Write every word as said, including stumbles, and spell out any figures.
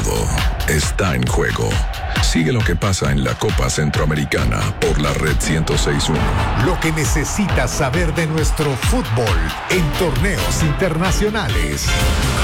Todo está en juego. Sigue lo que pasa en la Copa Centroamericana por la Red ciento seis punto uno. Lo que necesitas saber de nuestro fútbol en torneos internacionales.